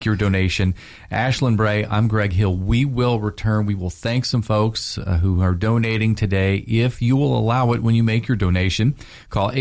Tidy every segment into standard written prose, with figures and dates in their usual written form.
your donation. Ashlyn Bray, I'm Greg Hill. We will return. We will thank some folks who are donating today. If you will allow it when you make your donation, call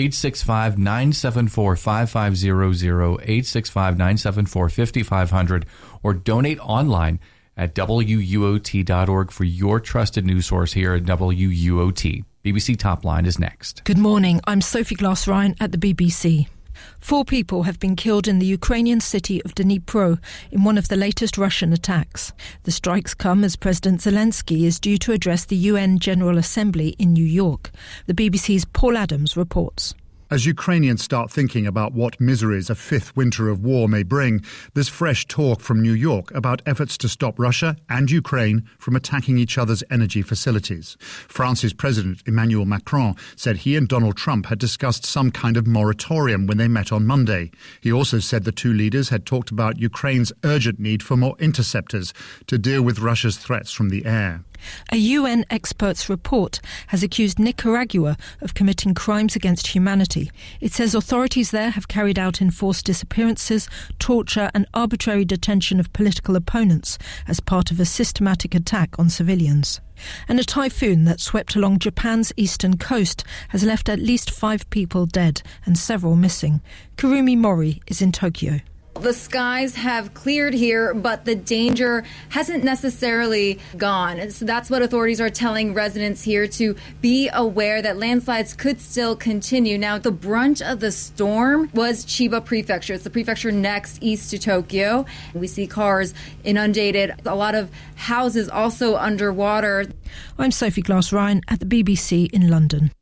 865-974-5500, 865-974-5500, or donate online at WUOT.org for your trusted news source here at WUOT. BBC Top Line is next. Good morning. I'm Sophie Glass-Ryan at the BBC. 4 people have been killed in the Ukrainian city of Dnipro in one of the latest Russian attacks. The strikes come as President Zelensky is due to address the UN General Assembly in New York. The BBC's Paul Adams reports. As Ukrainians start thinking about what miseries a fifth winter of war may bring, there's fresh talk from New York about efforts to stop Russia and Ukraine from attacking each other's energy facilities. France's President Emmanuel Macron said he and Donald Trump had discussed some kind of moratorium when they met on Monday. He also said the two leaders had talked about Ukraine's urgent need for more interceptors to deal with Russia's threats from the air. A UN expert's report has accused Nicaragua of committing crimes against humanity. It says authorities there have carried out enforced disappearances, torture and arbitrary detention of political opponents as part of a systematic attack on civilians. And a typhoon that swept along Japan's eastern coast has left at least 5 people dead and several missing. Kurumi Mori is in Tokyo. The skies have cleared here, but the danger hasn't necessarily gone. So that's what authorities are telling residents here, to be aware that landslides could still continue. Now, the brunt of the storm was Chiba Prefecture. It's the prefecture next east to Tokyo. We see cars inundated, a lot of houses also underwater. I'm Sophie Glass-Ryan at the BBC in London.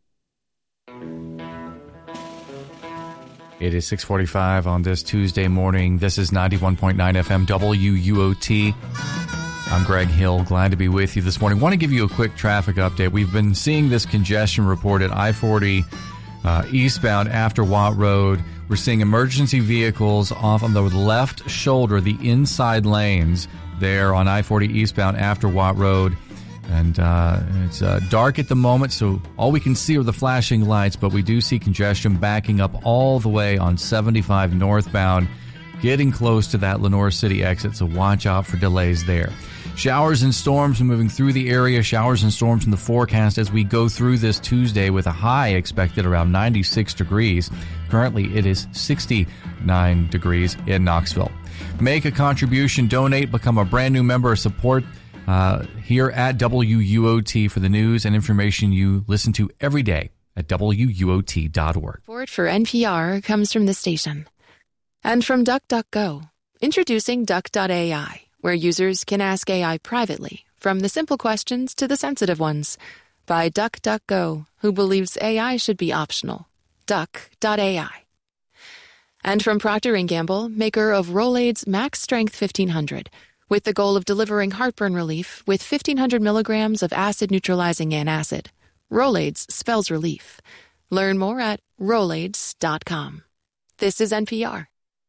It is 6:45 on this Tuesday morning. This is 91.9 FM WUOT. I'm Greg Hill. Glad to be with you this morning. Want to give you a quick traffic update. We've been seeing this congestion report at I-40 eastbound after Watt Road. We're seeing emergency vehicles off on the left shoulder, the inside lanes there on I-40 eastbound after Watt Road. And it's dark at the moment, so all we can see are the flashing lights, but we do see congestion backing up all the way on 75 northbound, getting close to that Lenore City exit, so watch out for delays there. Showers and storms are moving through the area. Showers and storms in the forecast as we go through this Tuesday with a high expected around 96 degrees. Currently, it is 69 degrees in Knoxville. Make a contribution, donate, become a brand new member, support here at WUOT for the news and information you listen to every day at WUOT.org. Support for NPR comes from this station. And from DuckDuckGo. Introducing Duck.ai, where users can ask AI privately, from the simple questions to the sensitive ones. By DuckDuckGo, who believes AI should be optional. Duck.ai. And from Procter & Gamble, maker of Rolaids Max Strength 1500, with the goal of delivering heartburn relief with 1,500 milligrams of acid-neutralizing antacid. Rolaids spells relief. Learn more at Rolaids.com. This is NPR.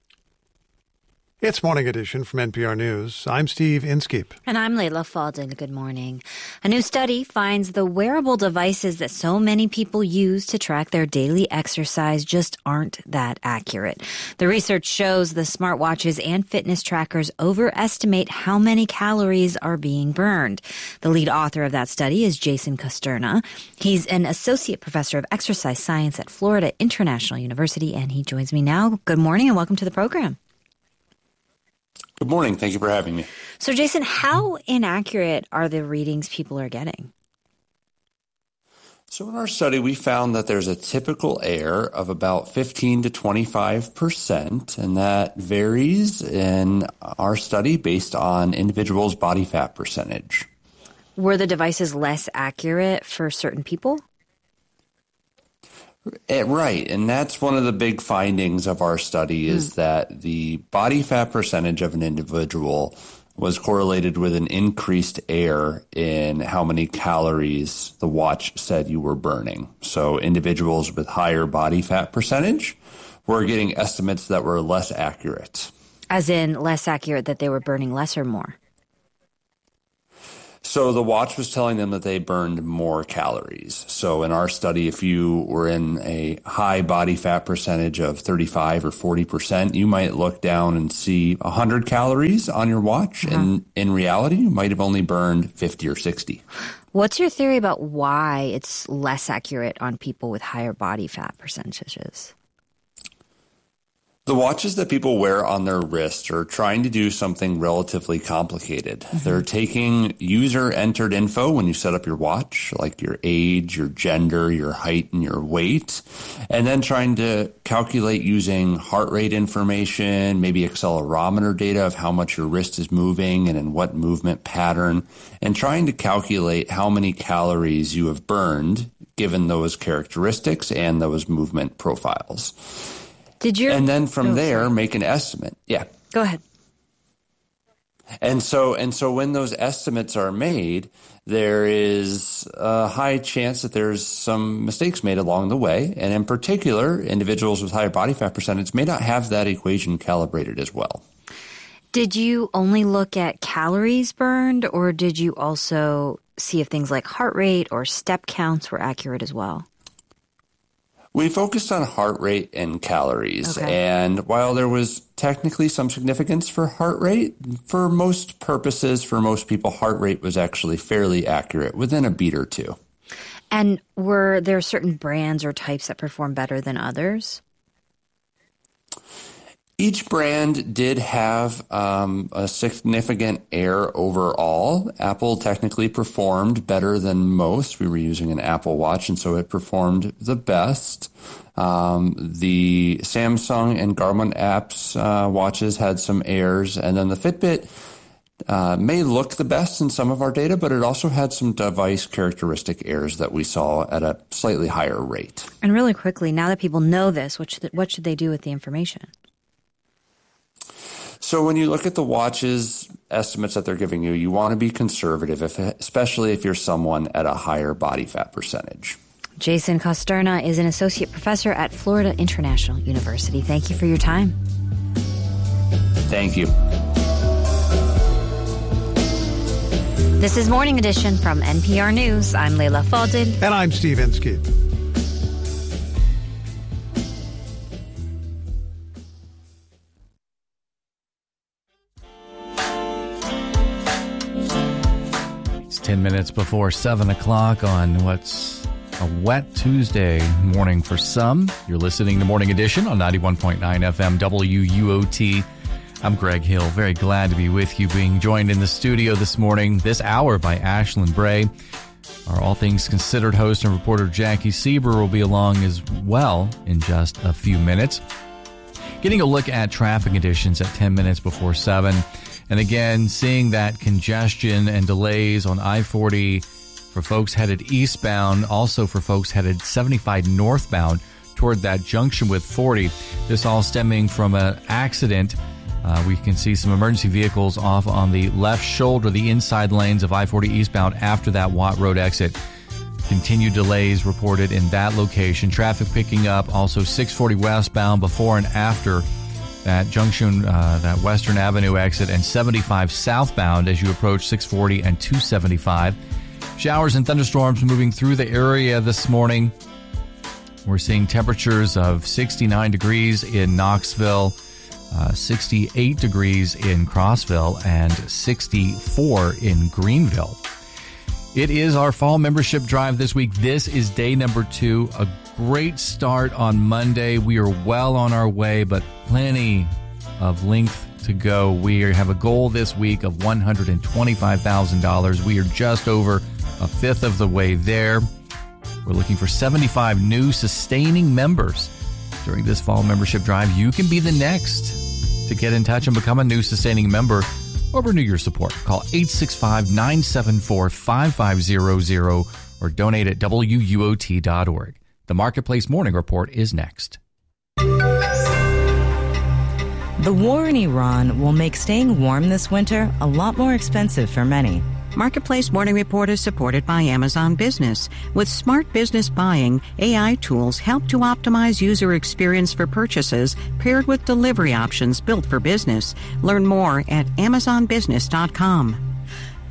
It's Morning Edition from NPR News. I'm Steve Inskeep. And I'm Layla Falden. Good morning. A new study finds the wearable devices that so many people use to track their daily exercise just aren't that accurate. The research shows the smartwatches and fitness trackers overestimate how many calories are being burned. The lead author of that study is Jason Costerna. He's an associate professor of exercise science at Florida International University, and he joins me now. Good morning and welcome to the program. Good morning. Thank you for having me. So, Jason, how inaccurate are the readings people are getting? So in our study, we found that there's a typical error of about 15 to 25%, and that varies in our study based on individuals' body fat percentage. Were the devices less accurate for certain people? Right, and that's one of the big findings of our study is that the body fat percentage of an individual was correlated with an increased error in how many calories the watch said you were burning. So individuals with higher body fat percentage were getting estimates that were less accurate. As in less accurate, that they were burning less or more? So the watch was telling them that they burned more calories. So in our study, if you were in a high body fat percentage of 35 or 40%, you might look down and see 100 calories on your watch. And in reality, you might have only burned 50 or 60. What's your theory about why it's less accurate on people with higher body fat percentages? The watches that people wear on their wrist are trying to do something relatively complicated. They're taking user-entered info when you set up your watch, like your age, your gender, your height, and your weight, and then trying to calculate using heart rate information, maybe accelerometer data of how much your wrist is moving and in what movement pattern, and trying to calculate how many calories you have burned given those characteristics and those movement profiles. And then from there, make an estimate. Yeah. Go ahead. And so when those estimates are made, there is a high chance that there's some mistakes made along the way. And in particular, individuals with higher body fat percentage may not have that equation calibrated as well. Did you only look at calories burned, or did you also see if things like heart rate or step counts were accurate as well? We focused on heart rate and calories, and while there was technically some significance for heart rate, for most purposes, for most people, heart rate was actually fairly accurate, within a beat or two. And were there certain brands or types that perform better than others? Each brand did have a significant error overall. Apple technically performed better than most. We were using an Apple Watch, and so it performed the best. The Samsung and Garmin apps watches had some errors, and then the Fitbit may look the best in some of our data, but it also had some device characteristic errors that we saw at a slightly higher rate. And really quickly, now that people know this, what should they do with the information? So when you look at the watches estimates that they're giving you, you want to be conservative, especially if you're someone at a higher body fat percentage. Jason Costerna is an associate professor at Florida International University. Thank you for your time. Thank you. This is Morning Edition from NPR News. I'm Leila Fadel. And I'm Steve Inskeep. It's 10 minutes before 7 o'clock on what's a wet Tuesday morning for some. You're listening to Morning Edition on 91.9 FM WUOT. I'm Greg Hill. Very glad to be with you, being joined in the studio this morning, this hour, by Ashlyn Bray. Our All Things Considered host and reporter Jackie Sieber will be along as well in just a few minutes. Getting a look at traffic conditions at 10 minutes before 7. And again, seeing that congestion and delays on I-40 for folks headed eastbound, also for folks headed 75 northbound toward that junction with 40. This all stemming from an accident. We can see some emergency vehicles off on the left shoulder, the inside lanes of I-40 eastbound after that Watt Road exit. Continued delays reported in that location. Traffic picking up also 640 westbound before and after that junction, that Western Avenue exit, and 75 southbound as you approach 640 and 275. Showers and thunderstorms moving through the area this morning. We're seeing temperatures of 69 degrees in Knoxville, 68 degrees in Crossville, and 64 in Greenville. It is our fall membership drive this week. This is day number 2. A great start on Monday. We are well on our way, but plenty of length to go. We have a goal this week of $125,000. We are just over a fifth of the way there. We're looking for 75 new sustaining members during this fall membership drive. You can be the next to get in touch and become a new sustaining member or renew your support. Call 865-974-5500 or donate at WUOT.org. The Marketplace Morning Report is next. The war in Iran will make staying warm this winter a lot more expensive for many. Marketplace Morning Report is supported by Amazon Business. With smart business buying, AI tools help to optimize user experience for purchases paired with delivery options built for business. Learn more at amazonbusiness.com.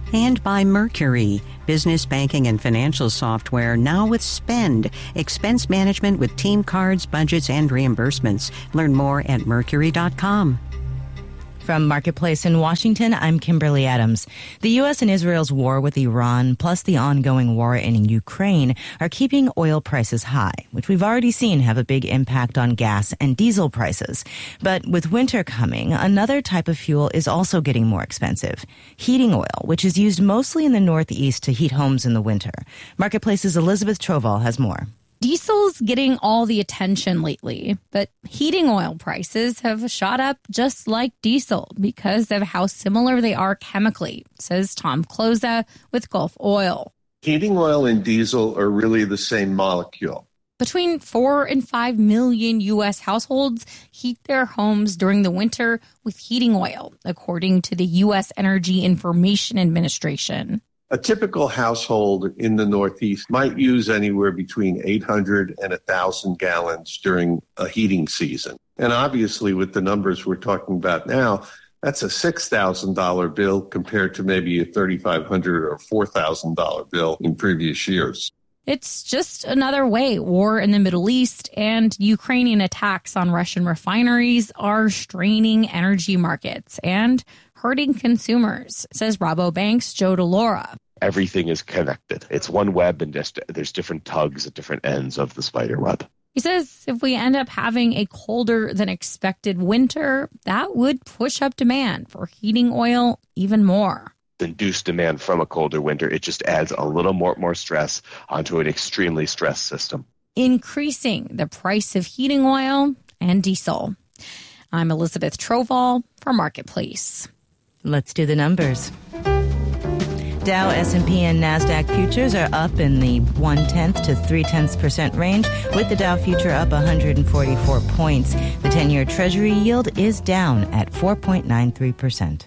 And by Mercury, business banking and financial software now with Spend, expense management with team cards, budgets, and reimbursements. Learn more at Mercury.com. From Marketplace in Washington, I'm Kimberly Adams. The U.S. and Israel's war with Iran, plus the ongoing war in Ukraine, are keeping oil prices high, which we've already seen have a big impact on gas and diesel prices. But with winter coming, another type of fuel is also getting more expensive. Heating oil, which is used mostly in the Northeast to heat homes in the winter. Marketplace's Elizabeth Troval has more. Diesel's getting all the attention lately, but heating oil prices have shot up just like diesel because of how similar they are chemically, says Tom Cloza with Gulf Oil. Heating oil and diesel are really the same molecule. Between 4 and 5 million U.S. households heat their homes during the winter with heating oil, according to the U.S. Energy Information Administration. A typical household in the Northeast might use anywhere between 800 and 1,000 gallons during a heating season. And obviously, with the numbers we're talking about now, that's a $6,000 bill compared to maybe a $3,500 or $4,000 bill in previous years. It's just another way war in the Middle East and Ukrainian attacks on Russian refineries are straining energy markets and hurting consumers, says Rabobank's Joe DeLaura. Everything is connected. It's one web, and just there's different tugs at different ends of the spider web. He says if we end up having a colder than expected winter, that would push up demand for heating oil even more. Induced demand from a colder winter, it just adds a little more stress onto an extremely stressed system, increasing the price of heating oil and diesel. I'm Elizabeth Troval for Marketplace. Let's do the numbers. Dow, S&P, and NASDAQ futures are up in the 0.1 to 0.3% range, with the Dow future up 144 points. The 10-year Treasury yield is down at 4.93%.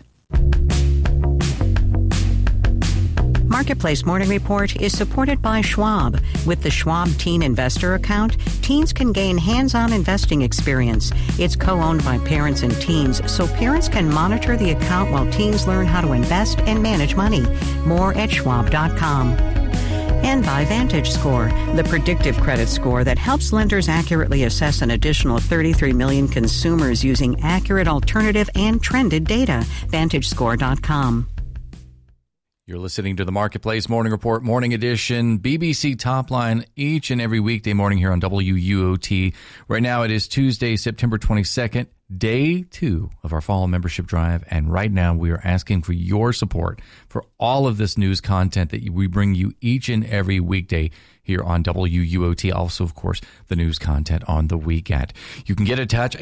Marketplace Morning Report is supported by Schwab. With the Schwab Teen Investor Account, teens can gain hands-on investing experience. It's co-owned by parents and teens, so parents can monitor the account while teens learn how to invest and manage money. More at Schwab.com. And by VantageScore, the predictive credit score that helps lenders accurately assess an additional 33 million consumers using accurate alternative and trended data. VantageScore.com. You're listening to the Marketplace Morning Report, Morning Edition, BBC Top Line, each and every weekday morning here on WUOT. Right now it is Tuesday, September 22nd, day 2 of our fall membership drive. And right now we are asking for your support for all of this news content that we bring you each and every weekday here on WUOT. Also, of course, the news content on the weekend. You can get in touch,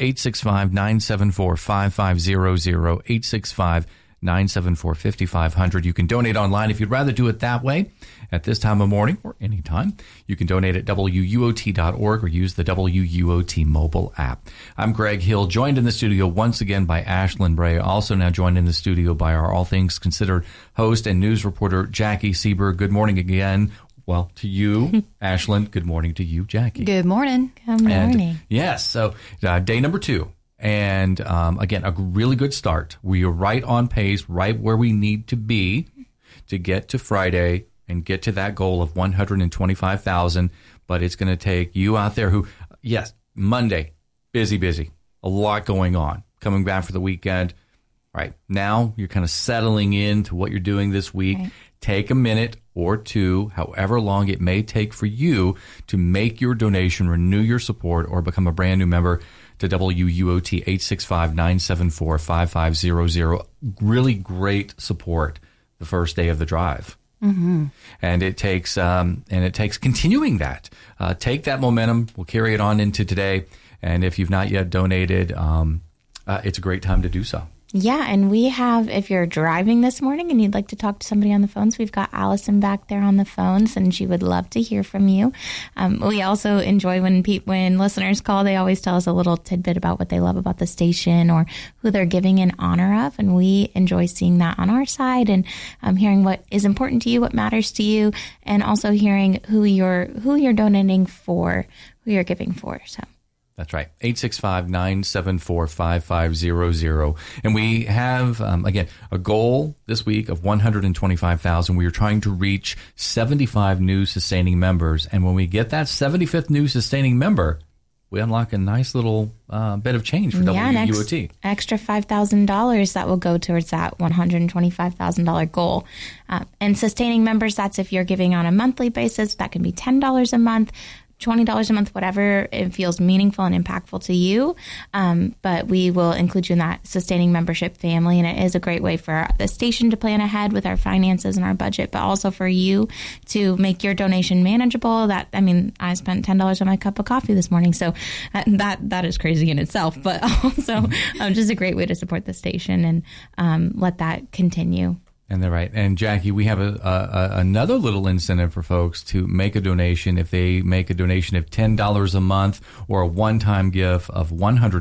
865-974-5500, 865-974-5500. You can donate online if you'd rather do it that way at this time of morning or anytime. You can donate at WUOT.org or use the WUOT mobile app. I'm Greg Hill, joined in the studio once again by Ashlyn Bray, also now joined in the studio by our All Things Considered host and news reporter Jackie Seberg. Good morning again. Well, to you, Ashlyn. Good morning to you, Jackie. Good morning. Good morning. And, yes, so day number 2. And again, a really good start. We are right on pace, right where we need to be to get to Friday and get to that goal of 125,000. But it's going to take you out there who, yes, Monday, busy, a lot going on. Coming back for the weekend. Right now, you're kind of settling into what you're doing this week. Right. Take a minute or two, however long it may take for you to make your donation, renew your support, or become a brand new member to WUOT 865-974-5500. Really great support the first day of the drive. Mm-hmm. And it takes continuing that. Take that momentum. We'll carry it on into today. And if you've not yet donated, it's a great time to do so. Yeah, and we have, if you're driving this morning and you'd like to talk to somebody on the phones, we've got Allison back there on the phones, and she would love to hear from you. We also enjoy when listeners call, they always tell us a little tidbit about what they love about the station or who they're giving in honor of, and we enjoy seeing that on our side and hearing what is important to you, what matters to you, and also hearing who you're donating for, who you're giving for. So That's right, 865-974-5500. And we have, again, a goal this week of 125,000. We are trying to reach 75 new sustaining members. And when we get that 75th new sustaining member, we unlock a nice little bit of change for WUOT. Extra $5,000 that will go towards that $125,000 goal. And sustaining members, that's if you're giving on a monthly basis. That can be $10 a month. $20 a month, whatever it feels meaningful and impactful to you. But we will include you in that sustaining membership family. And it is a great way for the station to plan ahead with our finances and our budget, but also for you to make your donation manageable. I spent $10 on my cup of coffee this morning. So that is crazy in itself, but also just a great way to support the station and let that continue. And they're right. And Jackie, we have another little incentive for folks to make a donation. If they make a donation of $10 a month or a one-time gift of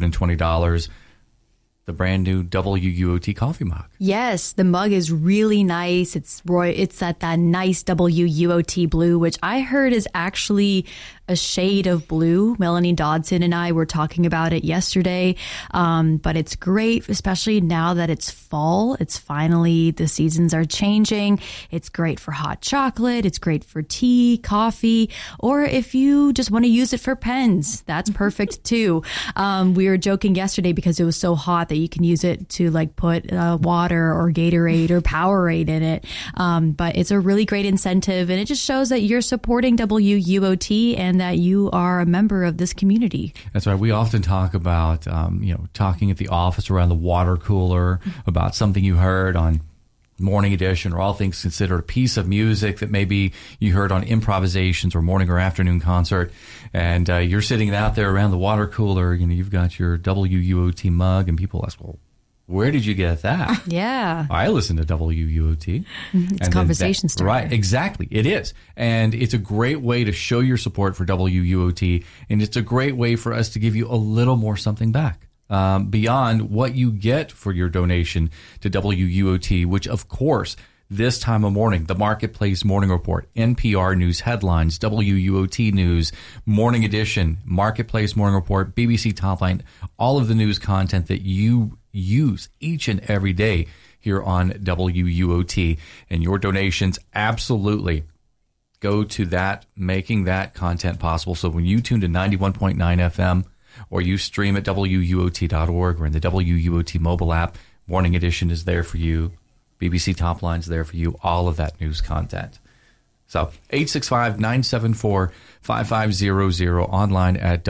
$120, the brand new WUOT coffee mug. Yes, the mug is really nice. It's that nice WUOT blue, which I heard is actually a shade of blue. Melanie Dodson and I were talking about it yesterday. But it's great, especially now that it's fall. It's finally, the seasons are changing. It's great for hot chocolate. It's great for tea, coffee, or if you just want to use it for pens, that's perfect too. We were joking yesterday because it was so hot that you can use it to put water or Gatorade or Powerade in it. But it's a really great incentive, and it just shows that you're supporting WUOT and that you are a member of this community. That's right. We often talk about, talking at the office around the water cooler about something you heard on Morning Edition or All Things Considered, a piece of music that maybe you heard on Improvisations or Morning or Afternoon Concert, and you're sitting out there around the water cooler, you've got your WUOT mug, and people ask, well, where did you get that? Yeah. I listen to WUOT. It's a conversation starter. Right, exactly. It is. And it's a great way to show your support for WUOT, and it's a great way for us to give you a little more something back. Beyond what you get for your donation to WUOT, which, of course, this time of morning, the Marketplace Morning Report, NPR News headlines, WUOT News, Morning Edition, Marketplace Morning Report, BBC Topline, all of the news content that you use each and every day here on WUOT. And your donations absolutely go to that, making that content possible. So when you tune to 91.9 FM, or you stream at WUOT.org or in the WUOT mobile app, Morning Edition is there for you. BBC Topline's there for you. All of that news content. So 865-974-5500, online at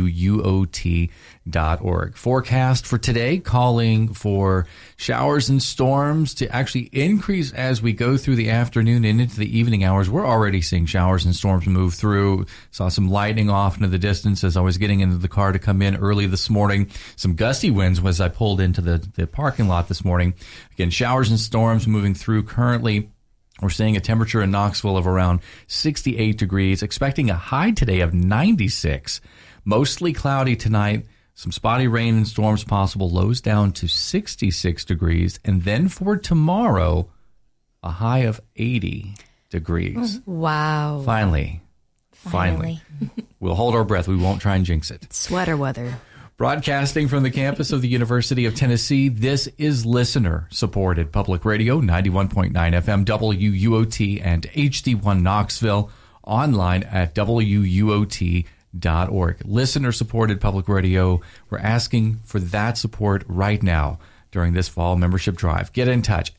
WUOT.org. Forecast for today, calling for showers and storms to actually increase as we go through the afternoon and into the evening hours. We're already seeing showers and storms move through. Saw some lightning off into the distance as I was getting into the car to come in early this morning. Some gusty winds as I pulled into the parking lot this morning. Again, showers and storms moving through currently. We're seeing a temperature in Knoxville of around 68 degrees, expecting a high today of 96. Mostly cloudy tonight, some spotty rain and storms possible, lows down to 66 degrees. And then for tomorrow, a high of 80 degrees. Wow. Finally. We'll hold our breath. We won't try and jinx it. Sweater weather. Broadcasting from the campus of the University of Tennessee, this is listener-supported public radio, 91.9 FM, WUOT, and HD1 Knoxville, online at WUOT.org. Listener-supported public radio. We're asking for that support right now during this fall membership drive. Get in touch,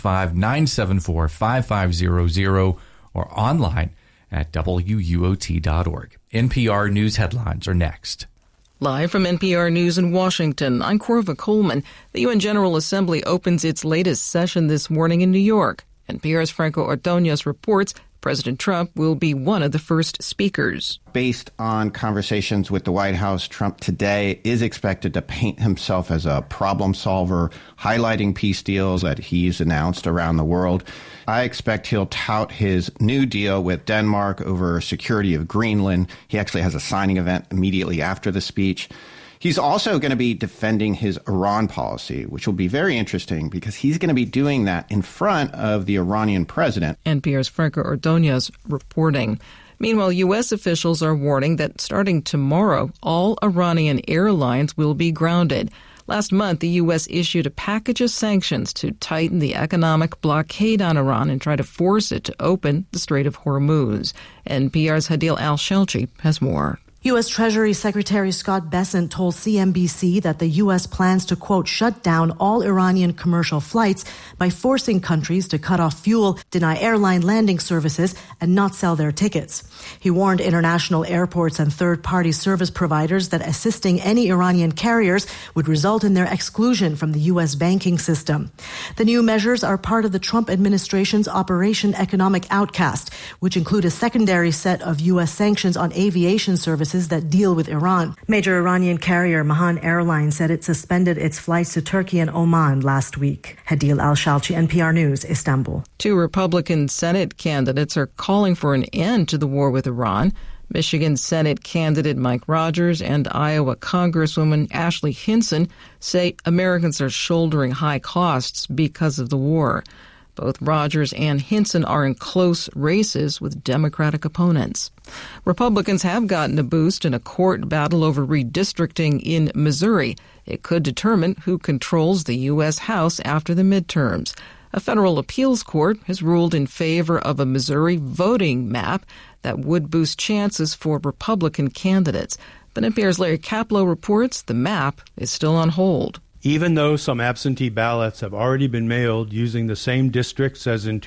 865-974-5500, or online at WUOT.org. NPR News headlines are next. Live from NPR News in Washington, I'm Corva Coleman. The UN General Assembly opens its latest session this morning in New York. NPR's Franco Ordonez reports President Trump will be one of the first speakers. Based on conversations with the White House, Trump today is expected to paint himself as a problem solver, highlighting peace deals that he's announced around the world. I expect he'll tout his new deal with Denmark over security of Greenland. He actually has a signing event immediately after the speech. He's also going to be defending his Iran policy, which will be very interesting because he's going to be doing that in front of the Iranian president. NPR's Franco Ordonez reporting. Meanwhile, U.S. officials are warning that starting tomorrow, all Iranian airlines will be grounded. Last month, the U.S. issued a package of sanctions to tighten the economic blockade on Iran and try to force it to open the Strait of Hormuz. NPR's Hadil Al-Shelchi has more. U.S. Treasury Secretary Scott Bessent told CNBC that the U.S. plans to, quote, shut down all Iranian commercial flights by forcing countries to cut off fuel, deny airline landing services, and not sell their tickets. He warned international airports and third-party service providers that assisting any Iranian carriers would result in their exclusion from the U.S. banking system. The new measures are part of the Trump administration's Operation Economic Outcast, which include a secondary set of U.S. sanctions on aviation services that deal with Iran. Major Iranian carrier Mahan Airlines said it suspended its flights to Turkey and Oman last week. Hadil Al-Shalchi, NPR News, Istanbul. 2 Republican Senate candidates are calling for an end to the war with Iran. Michigan Senate candidate Mike Rogers and Iowa Congresswoman Ashley Hinson say Americans are shouldering high costs because of the war. Both Rogers and Hinson are in close races with Democratic opponents. Republicans have gotten a boost in a court battle over redistricting in Missouri. It could determine who controls the U.S. House after the midterms. A federal appeals court has ruled in favor of a Missouri voting map that would boost chances for Republican candidates. But NPR's Larry Kaplow reports the map is still on hold. Even though some absentee ballots have already been mailed using the same districts as in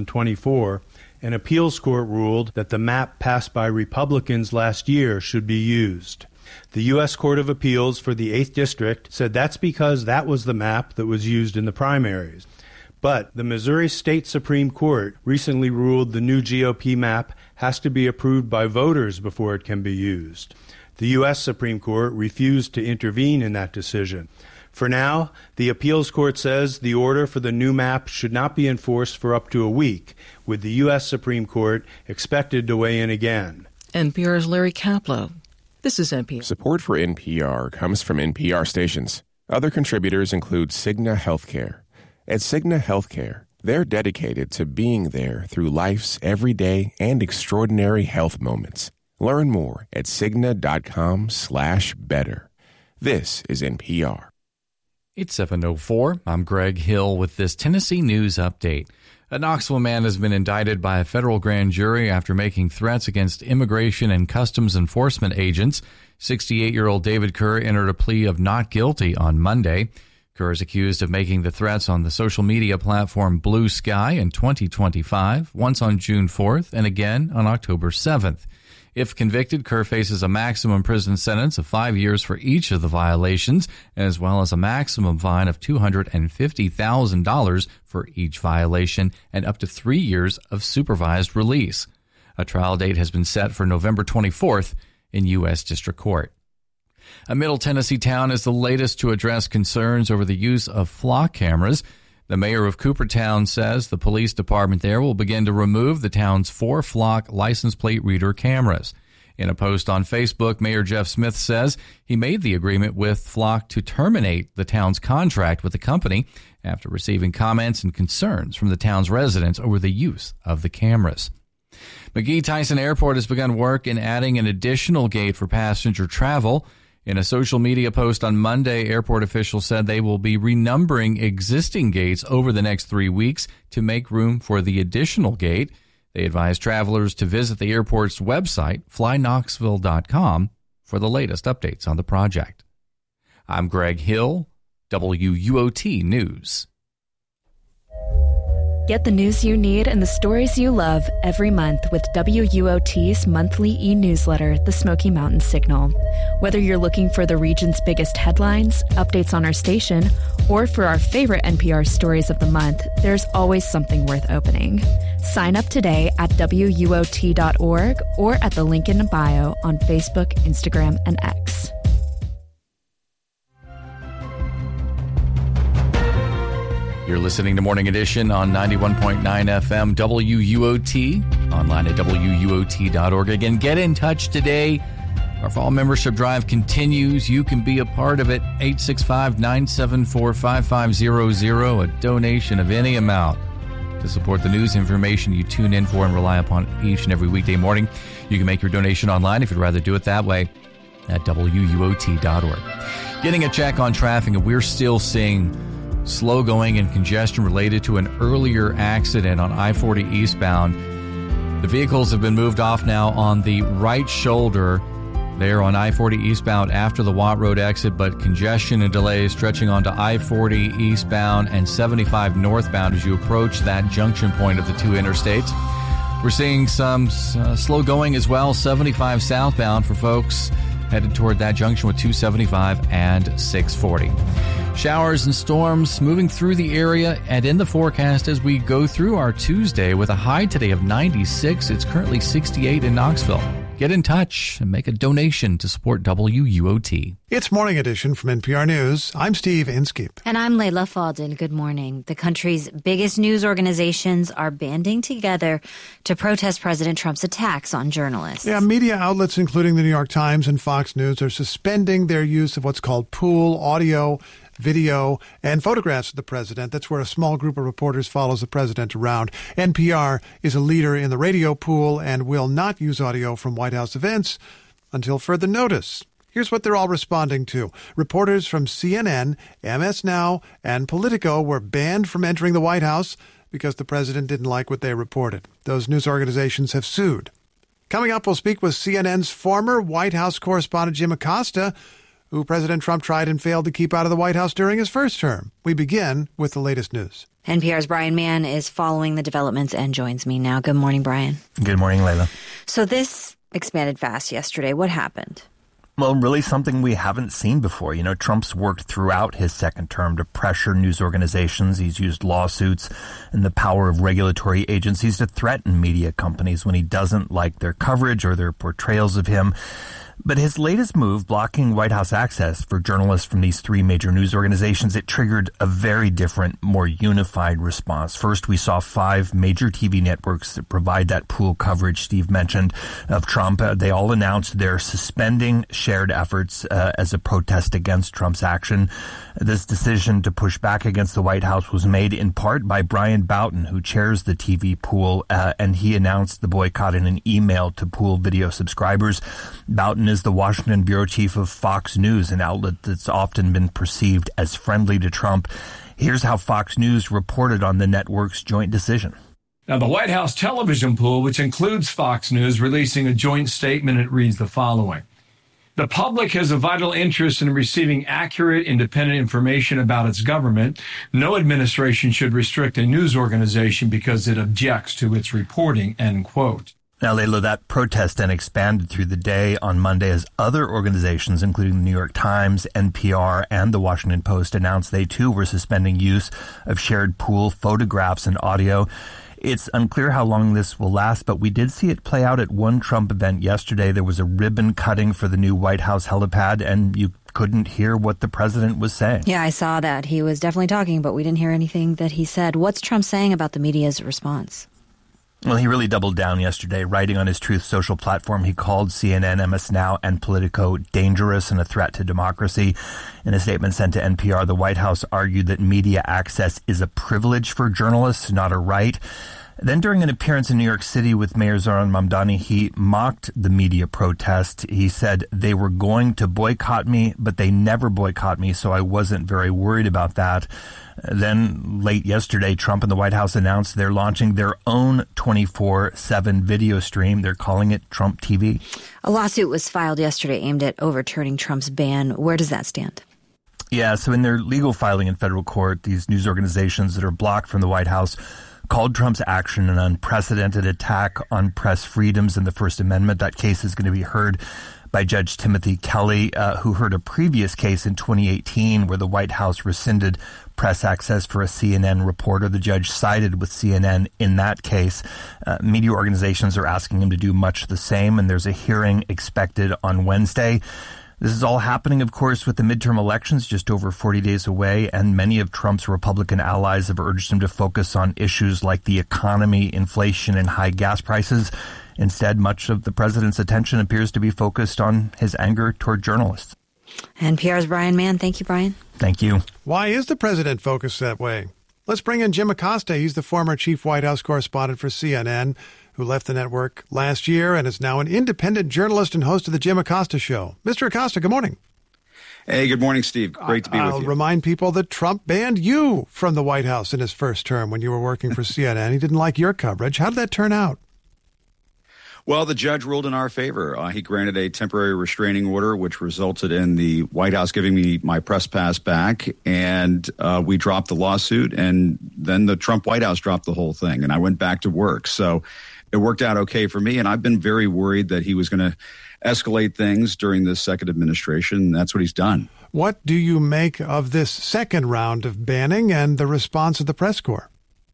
2024, an appeals court ruled that the map passed by Republicans last year should be used. The U.S. Court of Appeals for the 8th District said that's because that was the map that was used in the primaries. But the Missouri State Supreme Court recently ruled the new GOP map has to be approved by voters before it can be used. The U.S. Supreme Court refused to intervene in that decision. For now, the appeals court says the order for the new map should not be enforced for up to a week, with the U.S. Supreme Court expected to weigh in again. NPR's Larry Kaplow. This is NPR. Support for NPR comes from NPR stations. Other contributors include Cigna Healthcare. At Cigna Healthcare, they're dedicated to being there through life's everyday and extraordinary health moments. Learn more at Cigna.com/better. This is NPR. It's 7:04. I'm Greg Hill with this Tennessee News Update. A Knoxville man has been indicted by a federal grand jury after making threats against immigration and customs enforcement agents. 68-year-old David Kerr entered a plea of not guilty on Monday. Kerr is accused of making the threats on the social media platform Blue Sky in 2025, once on June 4th and again on October 7th. If convicted, Kerr faces a maximum prison sentence of 5 years for each of the violations, as well as a maximum fine of $250,000 for each violation and up to 3 years of supervised release. A trial date has been set for November 24th in U.S. District Court. A Middle Tennessee town is the latest to address concerns over the use of flock cameras. The mayor of Coopertown says the police department there will begin to remove the town's 4 flock license plate reader cameras. In a post on Facebook, Mayor Jeff Smith says he made the agreement with Flock to terminate the town's contract with the company after receiving comments and concerns from the town's residents over the use of the cameras. McGee Tyson Airport has begun work in adding an additional gate for passenger travel. In a social media post on Monday, airport officials said they will be renumbering existing gates over the next 3 weeks to make room for the additional gate. They advise travelers to visit the airport's website, flyknoxville.com, for the latest updates on the project. I'm Greg Hill, WUOT News. Get the news you need and the stories you love every month with WUOT's monthly e-newsletter, The Smoky Mountain Signal. Whether you're looking for the region's biggest headlines, updates on our station, or for our favorite NPR stories of the month, there's always something worth opening. Sign up today at WUOT.org or at the link in the bio on Facebook, Instagram, and X. You're listening to Morning Edition on 91.9 FM WUOT, online at WUOT.org. Again, get in touch today. Our fall membership drive continues. You can be a part of it. 865-974-5500, a donation of any amount to support the news information you tune in for and rely upon each and every weekday morning. You can make your donation online if you'd rather do it that way at WUOT.org. Getting a check on traffic, and we're still seeing slow going and congestion related to an earlier accident on I-40 eastbound. The vehicles have been moved off now on the right shoulder there on I-40 eastbound after the Watt Road exit, but congestion and delays stretching onto I-40 eastbound and 75 northbound as you approach that junction point of the two interstates. We're seeing some slow going as well, 75 southbound for folks headed toward that junction with 275 and 640. Showers and storms moving through the area and in the forecast as we go through our Tuesday with a high today of 96. It's currently 68 in Knoxville. Get in touch and make a donation to support WUOT. It's Morning Edition from NPR News. I'm Steve Inskeep. And I'm Layla Faldin. Good morning. The country's biggest news organizations are banding together to protest President Trump's attacks on journalists. Yeah, media outlets, including the New York Times and Fox News, are suspending their use of what's called pool audio, video, and photographs of the president. That's where a small group of reporters follows the president around. NPR is a leader in the radio pool and will not use audio from White House events until further notice. Here's what they're all responding to. Reporters from CNN, MS Now, and Politico were banned from entering the White House because the president didn't like what they reported. Those news organizations have sued. Coming up, we'll speak with CNN's former White House correspondent Jim Acosta, who President Trump tried and failed to keep out of the White House during his first term. We begin with the latest news. NPR's Brian Mann is following the developments and joins me now. Good morning, Brian. Good morning, Layla. So this expanded fast yesterday. What happened? Well, really something we haven't seen before. You know, Trump's worked throughout his second term to pressure news organizations. He's used lawsuits and the power of regulatory agencies to threaten media companies when he doesn't like their coverage or their portrayals of him. But his latest move, blocking White House access for journalists from these three major news organizations, it triggered a very different, more unified response. First, we saw 5 major TV networks that provide that pool coverage Steve mentioned of Trump. They all announced they're suspending shared efforts as a protest against Trump's action. This decision to push back against the White House was made in part by Brian Boughton, who chairs the TV pool, and he announced the boycott in an email to pool video subscribers. Boughton is the Washington bureau chief of Fox News, an outlet that's often been perceived as friendly to Trump. Here's how Fox News reported on the network's joint decision. Now, the White House television pool, which includes Fox News, releasing a joint statement. It reads the following. The public has a vital interest in receiving accurate, independent information about its government. No administration should restrict a news organization because it objects to its reporting, end quote. Now, Layla, that protest then expanded through the day on Monday as other organizations, including the New York Times, NPR, and the Washington Post, announced they too were suspending use of shared pool photographs and audio. It's unclear how long this will last, but we did see it play out at one Trump event yesterday. There was a ribbon cutting for the new White House helipad, and you couldn't hear what the president was saying. Yeah, I saw that. He was definitely talking, but we didn't hear anything that he said. What's Trump saying about the media's response? Well, he really doubled down yesterday, writing on his Truth Social platform. He called CNN, MS Now, and Politico dangerous and a threat to democracy. In a statement sent to NPR, the White House argued that media access is a privilege for journalists, not a right. Then during an appearance in New York City with Mayor Zohran Mamdani, he mocked the media protest. He said they were going to boycott me, but they never boycott me, so I wasn't very worried about that. Then late yesterday, Trump and the White House announced they're launching their own 24/7 video stream. They're calling it Trump TV. A lawsuit was filed yesterday aimed at overturning Trump's ban. Where does that stand? Yeah, so in their legal filing in federal court, these news organizations that are blocked from the White House called Trump's action an unprecedented attack on press freedoms and the First Amendment. That case is going to be heard by Judge Timothy Kelly, who heard a previous case in 2018 where the White House rescinded press access for a CNN reporter. The judge sided with CNN in that case. Media organizations are asking him to do much the same, and there's a hearing expected on Wednesday. This is all happening, of course, with the midterm elections just over 40 days away, and many of Trump's Republican allies have urged him to focus on issues like the economy, inflation, and high gas prices. Instead, much of the president's attention appears to be focused on his anger toward journalists. NPR's Brian Mann. Thank you, Brian. Thank you. Why is the president focused that way? Let's bring in Jim Acosta. He's the former chief White House correspondent for CNN, who left the network last year and is now an independent journalist and host of the Jim Acosta Show. Mr. Acosta, good morning. Hey, good morning, Steve. Great to be with you. I'll remind people that Trump banned you from the White House in his first term when you were working for CNN. He didn't like your coverage. How did that turn out? Well, the judge ruled in our favor. He granted a temporary restraining order, which resulted in the White House giving me my press pass back, and we dropped the lawsuit, and then the Trump White House dropped the whole thing, and I went back to work. So it worked out okay for me, and I've been very worried that he was going to escalate things during this second administration, and that's what he's done. What do you make of this second round of banning and the response of the press corps?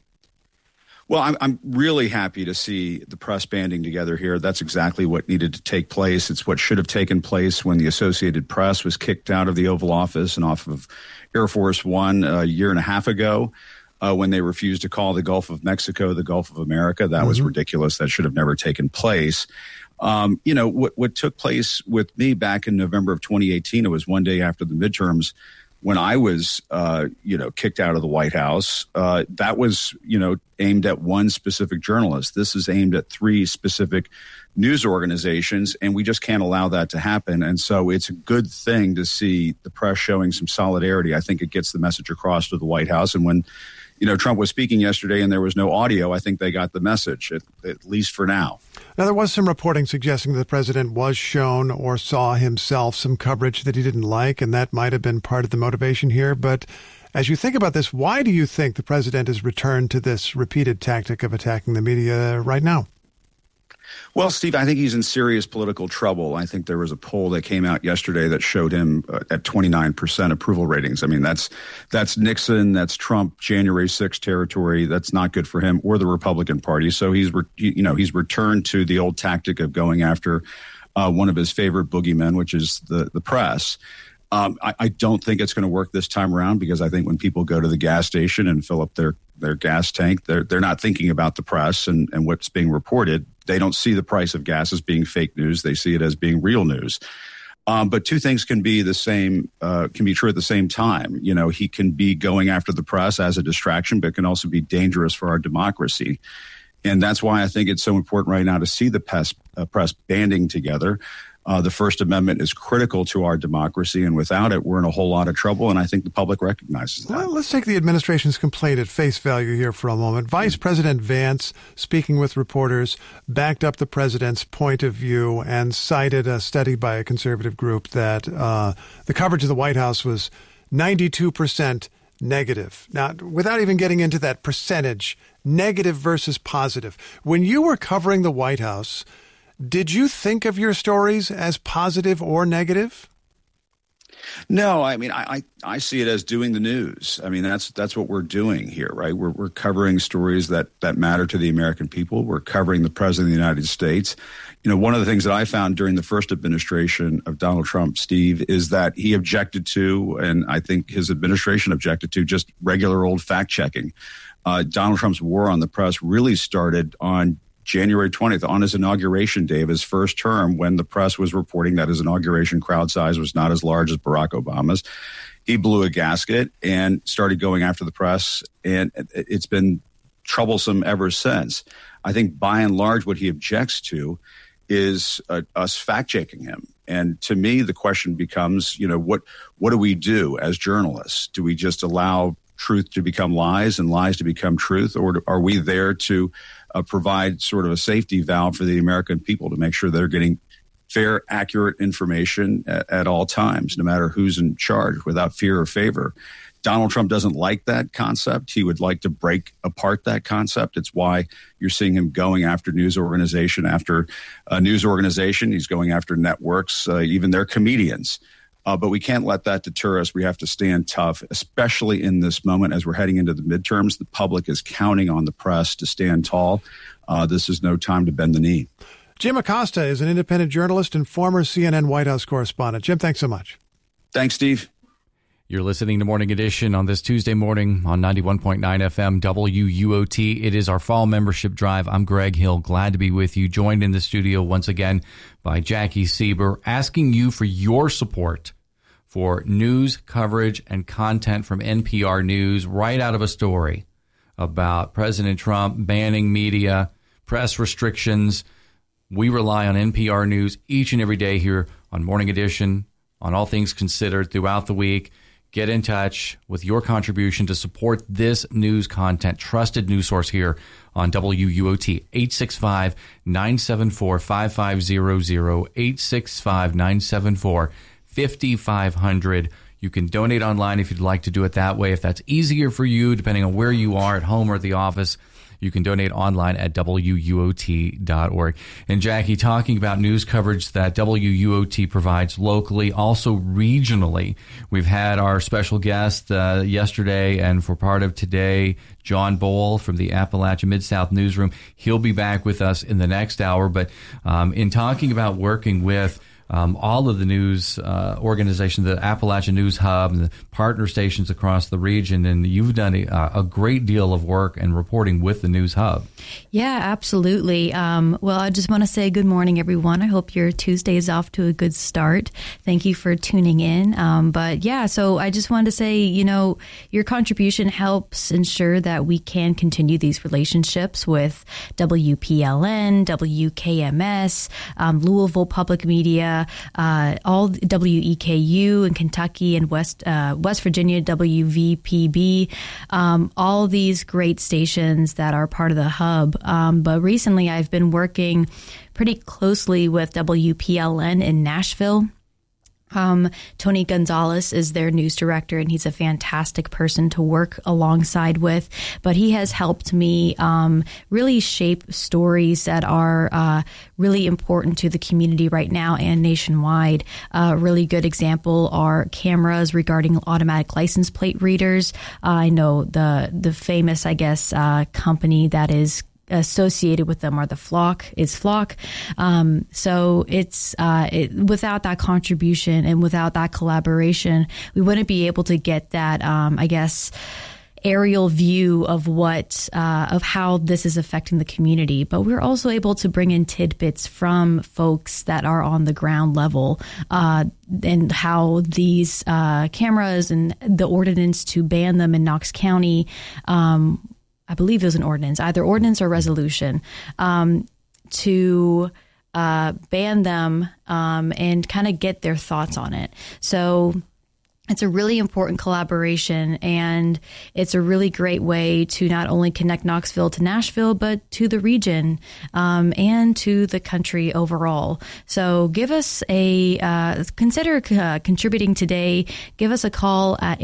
Well, I'm really happy to see the press banding together here. That's exactly what needed to take place. It's what should have taken place when the Associated Press was kicked out of the Oval Office and off of Air Force One a year and a half ago when they refused to call the Gulf of Mexico the Gulf of America. That was ridiculous. That should have never taken place. What took place with me back in November of 2018, it was one day after the midterms when I was, kicked out of the White House. That was, aimed at one specific journalist. This is aimed at three specific news organizations, and we just can't allow that to happen. And so it's a good thing to see the press showing some solidarity. I think it gets the message across to the White House. And when Trump was speaking yesterday and there was no audio, I think they got the message, at least for now. Now, there was some reporting suggesting that the president was shown or saw himself some coverage that he didn't like, and that might have been part of the motivation here. But as you think about this, why do you think the president has returned to this repeated tactic of attacking the media right now? Well, Steve, I think he's in serious political trouble. I think there was a poll that came out yesterday that showed him at 29% approval ratings. I mean, that's Nixon, that's Trump, January 6th territory. That's not good for him or the Republican Party. So he's returned to the old tactic of going after one of his favorite boogeymen, which is the press. I don't think it's going to work this time around because I think when people go to the gas station and fill up their gas tank, they're not thinking about the press and what's being reported. They don't see the price of gas as being fake news. They see it as being real news. But two things can be the same, can be true at the same time. He can be going after the press as a distraction, but can also be dangerous for our democracy. And that's why I think it's so important right now to see the press banding together. The First Amendment is critical to our democracy, and without it, we're in a whole lot of trouble, and I think the public recognizes that. Well, let's take the administration's complaint at face value here for a moment. Vice President Vance, speaking with reporters, backed up the president's point of view and cited a study by a conservative group that the coverage of the White House was 92% negative. Now, without even getting into that percentage, negative versus positive, when you were covering the White House, did you think of your stories as positive or negative? No, I mean, I see it as doing the news. I mean, that's what we're doing here, right? We're covering stories that matter to the American people. We're covering the President of the United States. One of the things that I found during the first administration of Donald Trump, Steve, is that he objected to, and I think his administration objected to, just regular old fact checking. Donald Trump's war on the press really started on January 20th, on his inauguration day of his first term, when the press was reporting that his inauguration crowd size was not as large as Barack Obama's. He blew a gasket and started going after the press, and it's been troublesome ever since. I think by and large what he objects to is us fact-checking him. And to me, the question becomes, what do we do as journalists? Do we just allow truth to become lies and lies to become truth, or are we there to provide sort of a safety valve for the American people to make sure they're getting fair, accurate information at all times, no matter who's in charge, without fear or favor? Donald Trump doesn't like that concept. He would like to break apart that concept. It's why you're seeing him going after news organization after news organization. He's going after networks, even their comedians. But we can't let that deter us. We have to stand tough, especially in this moment as we're heading into the midterms. The public is counting on the press to stand tall. This is no time to bend the knee. Jim Acosta is an independent journalist and former CNN White House correspondent. Jim, thanks so much. Thanks, Steve. You're listening to Morning Edition on this Tuesday morning on 91.9 FM WUOT. It is our fall membership drive. I'm Greg Hill. Glad to be with you. Joined in the studio once again by Jackie Sieber, asking you for your support for news coverage and content from NPR News right out of a story about President Trump banning media, press restrictions. We rely on NPR News each and every day here on Morning Edition, on All Things Considered throughout the week. Get in touch with your contribution to support this news content. Trusted news source here on WUOT. 865-974-5500, 865-974-5500. You can donate online if you'd like to do it that way. If that's easier for you, depending on where you are, at home or at the office, you can donate online at WUOT.org. And Jackie, talking about news coverage that WUOT provides locally, also regionally. We've had our special guest yesterday and for part of today, John Bowl from the Appalachia Mid-South Newsroom. He'll be back with us in the next hour. But in talking about working with all of the news organizations, the Appalachia News Hub and the partner stations across the region, and you've done a great deal of work and reporting with the News Hub. Yeah, absolutely. Well, I just want to say good morning, everyone. I hope your Tuesday is off to a good start. Thank you for tuning in. But yeah, so I just wanted to say, your contribution helps ensure that we can continue these relationships with WPLN, WKMS, Louisville Public Media, all WEKU in Kentucky and West Virginia, WVPB, all these great stations that are part of the hub. But recently I've been working pretty closely with WPLN in Nashville. Tony Gonzalez is their news director, and he's a fantastic person to work alongside with. But he has helped me really shape stories that are really important to the community right now and nationwide. A really good example are cameras regarding automatic license plate readers. I know the famous, company that is associated with them are Flock. So it's without that contribution and without that collaboration, we wouldn't be able to get that aerial view of of how this is affecting the community. But we're also able to bring in tidbits from folks that are on the ground level, and how these cameras and the ordinance to ban them in Knox County, I believe it was an ordinance, either ordinance or resolution, to ban them and kind of get their thoughts on it. So it's a really important collaboration, and it's a really great way to not only connect Knoxville to Nashville, but to the region and to the country overall. So give us consider contributing today. Give us a call at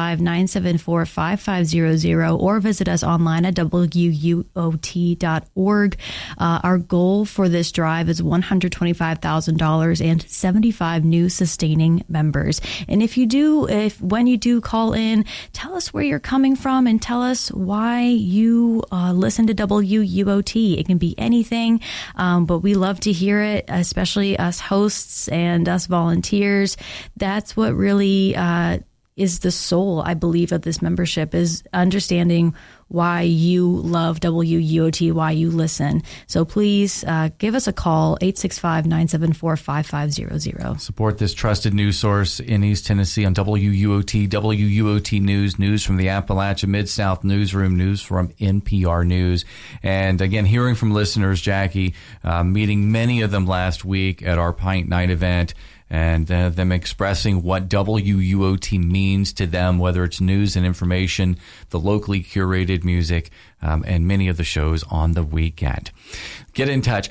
865-974-5500 or visit us online at WUOT.org. Our goal for this drive is $125,000 and 75 new sustaining members. And when you do call in, tell us where you're coming from and tell us why you listen to WUOT. It can be anything, but we love to hear it, especially us hosts and us volunteers. That's what really is the soul, I believe, of this membership, is understanding why you love WUOT, why you listen. So please give us a call, 865-974-5500. Support this trusted news source in East Tennessee on WUOT, WUOT News from the Appalachia Mid-South Newsroom, news from NPR News. And again, hearing from listeners, Jackie, meeting many of them last week at our Pint Night event, and them expressing what WUOT means to them, whether it's news and information, the locally curated music, and many of the shows on the weekend. Get in touch,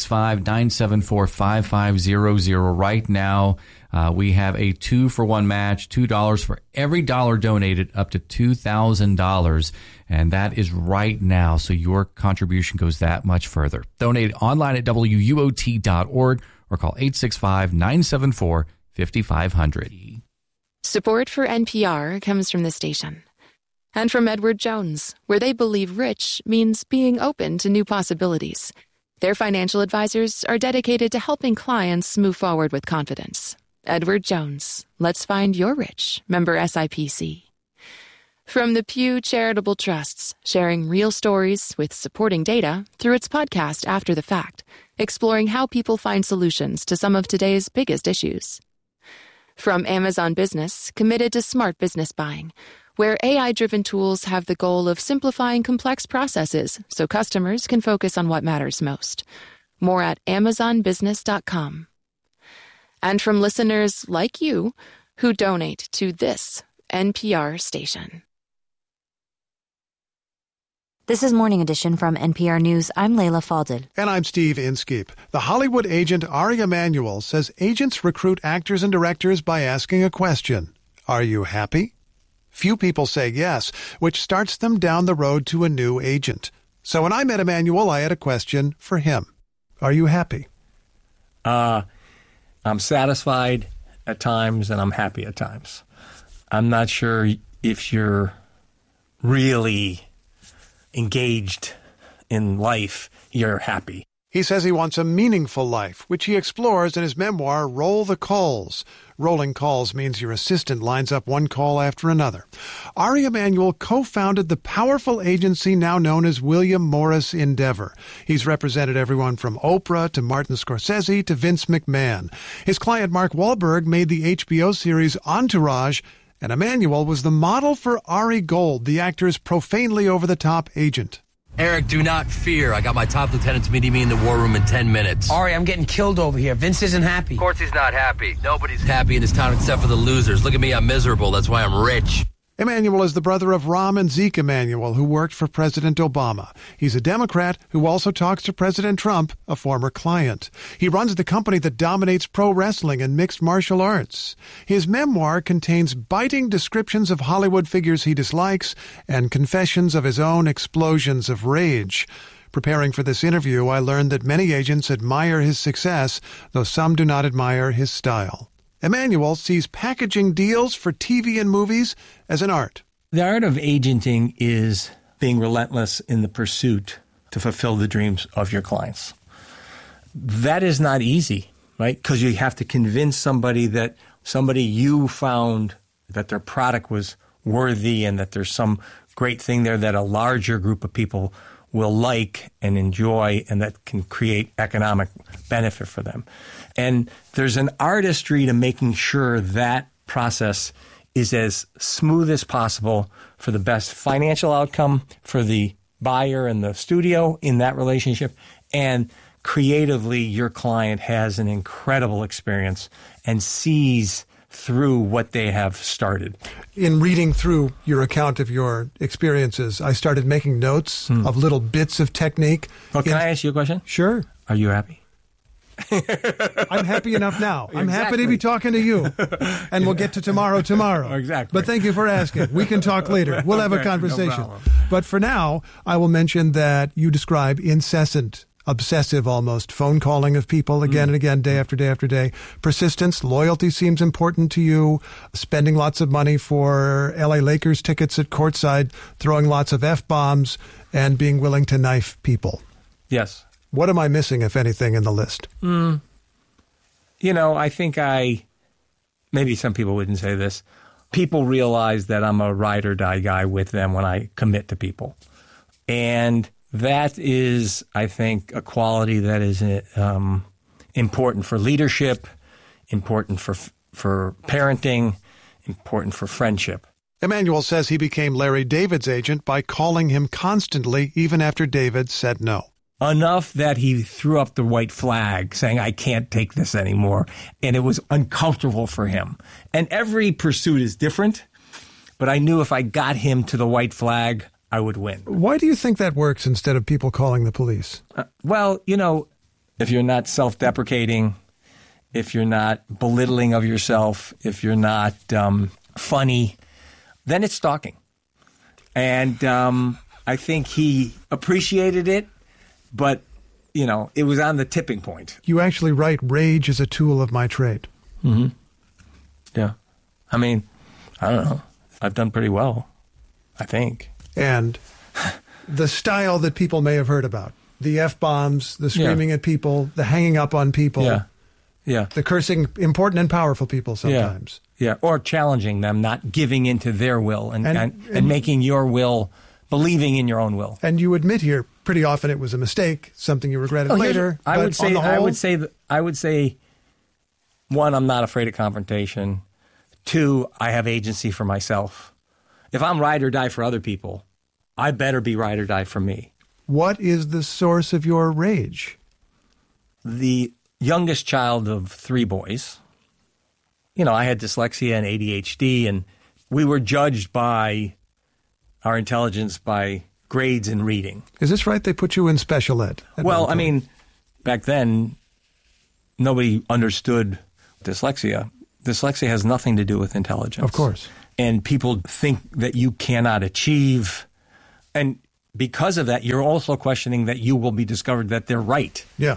865-974-5500. Right now, we have a 2-for-1 match, $2 for every dollar donated, up to $2,000. And that is right now, so your contribution goes that much further. Donate online at WUOT.org. or call 865-974-5500. Support for NPR comes from the station and from Edward Jones, where they believe rich means being open to new possibilities. Their financial advisors are dedicated to helping clients move forward with confidence. Edward Jones, let's find your rich. Member SIPC. From the Pew Charitable Trusts, sharing real stories with supporting data through its podcast After the Fact, exploring how people find solutions to some of today's biggest issues. From Amazon Business, committed to smart business buying, where AI-driven tools have the goal of simplifying complex processes so customers can focus on what matters most. More at amazonbusiness.com. And from listeners like you who donate to this NPR station. This is Morning Edition from NPR News. I'm Leila Fadel. And I'm Steve Inskeep. The Hollywood agent Ari Emanuel says agents recruit actors and directors by asking a question. Are you happy? Few people say yes, which starts them down the road to a new agent. So when I met Emanuel, I had a question for him. Are you happy? I'm satisfied at times and I'm happy at times. I'm not sure if you're really engaged in life, you're happy. He says he wants a meaningful life, which he explores in his memoir, Roll the Calls. Rolling calls means your assistant lines up one call after another. Ari Emanuel co-founded the powerful agency now known as William Morris Endeavor. He's represented everyone from Oprah to Martin Scorsese to Vince McMahon. His client Mark Wahlberg made the HBO series Entourage, and Emanuel was the model for Ari Gold, the actor's profanely over-the-top agent. Eric, do not fear. I got my top lieutenants meeting me in the war room in 10 minutes. Ari, I'm getting killed over here. Vince isn't happy. Of course he's not happy. Nobody's happy in this town except for the losers. Look at me, I'm miserable. That's why I'm rich. Emanuel is the brother of Rahm and Zeke Emanuel, who worked for President Obama. He's a Democrat who also talks to President Trump, a former client. He runs the company that dominates pro wrestling and mixed martial arts. His memoir contains biting descriptions of Hollywood figures he dislikes and confessions of his own explosions of rage. Preparing for this interview, I learned that many agents admire his success, though some do not admire his style. Emanuel sees packaging deals for TV and movies as an art. The art of agenting is being relentless in the pursuit to fulfill the dreams of your clients. That is not easy, right? Because you have to convince somebody you found that their product was worthy and that there's some great thing there that a larger group of people will like and enjoy and that can create economic benefit for them. And there's an artistry to making sure that process is as smooth as possible for the best financial outcome for the buyer and the studio in that relationship. And creatively, your client has an incredible experience and sees through what they have started. In reading through your account of your experiences, I started making notes of little bits of technique. Well, can I ask you a question? Sure. Are you happy? I'm happy enough now. I'm happy to be talking to you. And we'll get to tomorrow. Exactly. But thank you for asking. We can talk later. We'll have a conversation. No problem. But for now, I will mention that you describe incessant, obsessive almost, phone calling of people again and again, day after day after day. Persistence, loyalty seems important to you. Spending lots of money for LA Lakers tickets at courtside, throwing lots of F-bombs, and being willing to knife people. Yes. What am I missing, if anything, in the list? You know, I think maybe some people wouldn't say this. People realize that I'm a ride or die guy with them when I commit to people. And that is, I think, a quality that is important for leadership, important for parenting, important for friendship. Emanuel says he became Larry David's agent by calling him constantly, even after David said no. Enough that he threw up the white flag saying, I can't take this anymore. And it was uncomfortable for him. And every pursuit is different, but I knew if I got him to the white flag, I would win. Why do you think that works instead of people calling the police? Well, you know, if you're not self-deprecating, if you're not belittling of yourself, if you're not funny, then it's stalking. And I think he appreciated it. But, you know, it was on the tipping point. You actually write, rage is a tool of my trade. Mm-hmm. Yeah. I mean, I don't know. I've done pretty well, I think. And the style that people may have heard about, the F-bombs, the screaming at people, the hanging up on people, the cursing important and powerful people sometimes. Yeah, or challenging them, not giving into their will and making your will, believing in your own will. And you admit here, pretty often it was a mistake, something you regretted later. I would say One, I'm not afraid of confrontation. Two, I have agency for myself. If I'm ride or die for other people, I better be ride or die for me. What is the source of your rage? The youngest child of 3 boys. You know, I had dyslexia and ADHD, and we were judged by our intelligence by grades in reading. Is this right? They put you in special ed? Well, I mean, back then, nobody understood dyslexia. Dyslexia has nothing to do with intelligence. Of course. And people think that you cannot achieve. And because of that, you're also questioning that you will be discovered that they're right. Yeah.